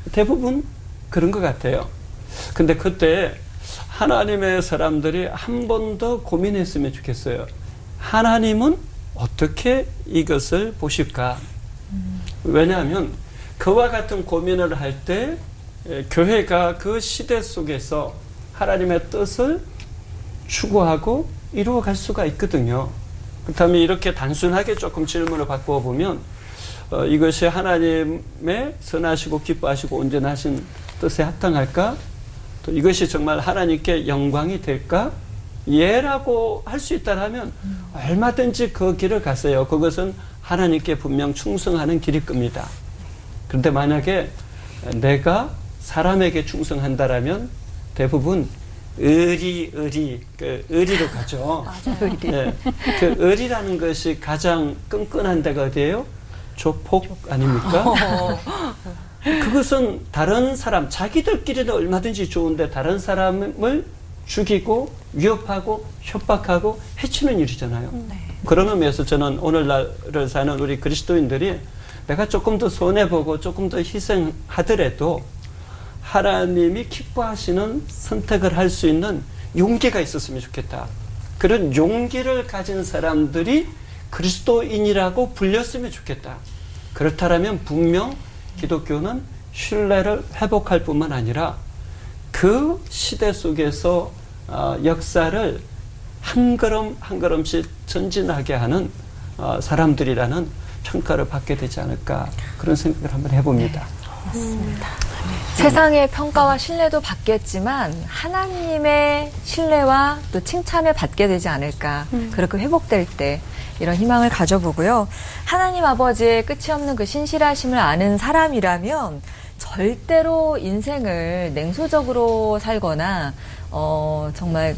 대부분 그런 것 같아요. 근데 그때 하나님의 사람들이 한 번 더 고민했으면 좋겠어요. 하나님은 어떻게 이것을 보실까? 왜냐하면 그와 같은 고민을 할 때 교회가 그 시대 속에서 하나님의 뜻을 추구하고 이루어갈 수가 있거든요. 그렇다면 이렇게 단순하게 조금 질문을 바꾸어 보면 이것이 하나님의 선하시고 기뻐하시고 온전하신 뜻에 합당할까? 또 이것이 정말 하나님께 영광이 될까? 예라고 할 수 있다면 얼마든지 그 길을 가세요. 그것은 하나님께 분명 충성하는 길일 겁니다. 그런데 만약에 내가 사람에게 충성한다라면 대부분 의리로 가죠. 맞아요. 네. 그 의리라는 것이 가장 끈끈한 데가 어디예요? 조폭 아닙니까? 그것은 다른 사람, 자기들끼리는 얼마든지 좋은데 다른 사람을 죽이고 위협하고 협박하고 해치는 일이잖아요. 네. 그런 의미에서 저는 오늘날을 사는 우리 그리스도인들이 내가 조금 더 손해보고 조금 더 희생하더라도 하나님이 기뻐하시는 선택을 할 수 있는 용기가 있었으면 좋겠다. 그런 용기를 가진 사람들이 그리스도인이라고 불렸으면 좋겠다. 그렇다면 분명 기독교는 신뢰를 회복할 뿐만 아니라 그 시대 속에서 역사를 한 걸음 한 걸음씩 전진하게 하는 사람들이라는 평가를 받게 되지 않을까 그런 생각을 한번 해봅니다. 맞습니다. 세상의 평가와 신뢰도 받겠지만 하나님의 신뢰와 또 칭찬을 받게 되지 않을까. 그렇게 회복될 때 이런 희망을 가져보고요. 하나님 아버지의 끝이 없는 그 신실하심을 아는 사람이라면 절대로 인생을 냉소적으로 살거나 정말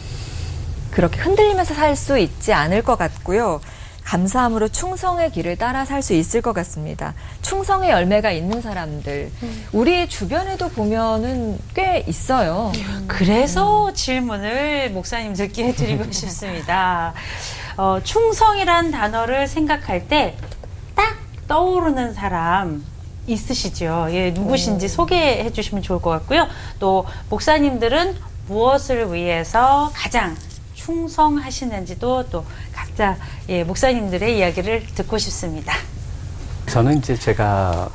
그렇게 흔들리면서 살 수 있지 않을 것 같고요. 감사함으로 충성의 길을 따라 살 수 있을 것 같습니다. 충성의 열매가 있는 사람들, 우리 주변에도 보면은 꽤 있어요. 그래서 질문을 목사님들께 드리고 싶습니다. 충성이란 단어를 생각할 때 딱 떠오르는 사람 있으시죠? 예, 누구신지 소개해 주시면 좋을 것 같고요. 또 목사님들은 무엇을 위해서 가장 충성하시는지도 또 각자 목사님들의 이야기를 듣고 싶습니다. 저는 이제 제가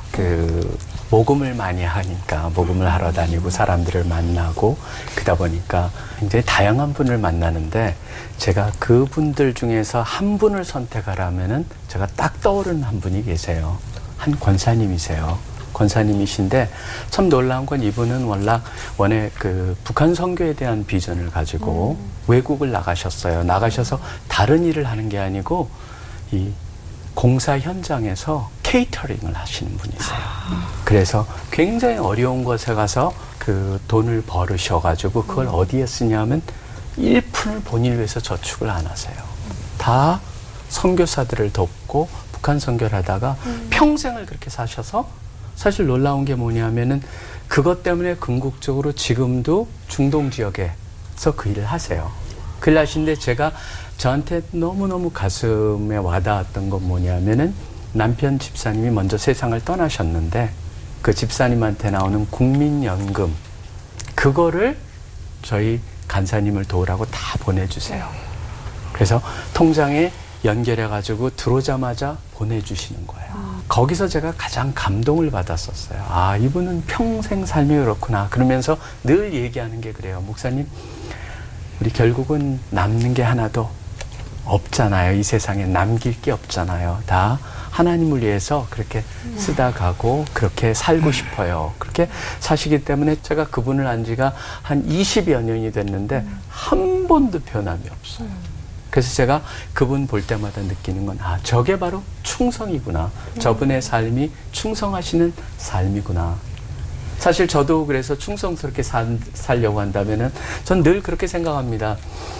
복음을 많이 하니까 복음을 하러 다니고 사람들을 만나고 그러다 보니까 굉장히 다양한 분을 만나는데 제가 그분들 중에서 한 분을 선택하라면은 제가 딱 떠오르는 한 분이 계세요. 한 권사님이세요. 권사님이신데 참 놀라운 건 이분은 원래 북한 선교에 대한 비전을 가지고 외국을 나가셨어요. 나가셔서 다른 일을 하는 게 아니고 이 공사 현장에서 케이터링을 하시는 분이세요. 그래서 굉장히 어려운 곳에 가서 그 돈을 벌으셔가지고 그걸 어디에 쓰냐면 1푼을 본인을 위해서 저축을 안 하세요. 다 선교사들을 돕고 북한 선교를 하다가 평생을 그렇게 사셔서 사실 놀라운 게 뭐냐면은 그것 때문에 궁극적으로 지금도 중동 지역에서 그 일을 하세요. 그 일 하시는데 제가 저한테 너무너무 가슴에 와닿았던 건 뭐냐면은 남편 집사님이 먼저 세상을 떠나셨는데 그 집사님한테 나오는 국민연금 그거를 저희 간사님을 도우라고 다 보내주세요. 그래서 통장에 연결해가지고 들어오자마자 보내주시는 거예요. 거기서 제가 가장 감동을 받았었어요. 아, 이분은 평생 삶이 그렇구나. 그러면서 늘 얘기하는 게 그래요. 목사님, 우리 결국은 남는 게 하나도 없잖아요. 이 세상에 남길 게 없잖아요. 다 하나님을 위해서 그렇게 쓰다 가고 그렇게 살고 싶어요. 그렇게 사시기 때문에 제가 그분을 안 지가 한 20여 년이 됐는데 한 번도 변함이 없어요. 그래서 제가 그분 볼 때마다 느끼는 건 저게 바로 충성이구나. 저분의 삶이 충성하시는 삶이구나. 사실 저도 그래서 충성스럽게 살려고 한다면은 전 늘 그렇게 생각합니다.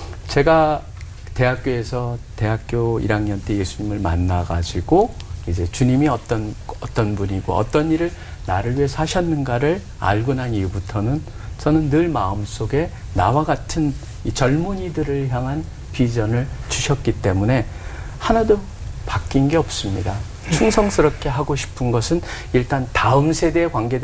제가 대학교에서 대학교 1학년 때 예수님을 만나가지고 이제 주님이 어떤 분이고 어떤 일을 나를 위해서 하셨는가를 알고 난 이후부터는 저는 늘 마음속에 나와 같은 이 젊은이들을 향한 비전을 주셨기 때문에 하나도 바뀐 게 없습니다. 충성스럽게 하고 싶은 것은 일단 다음 세대에 관계된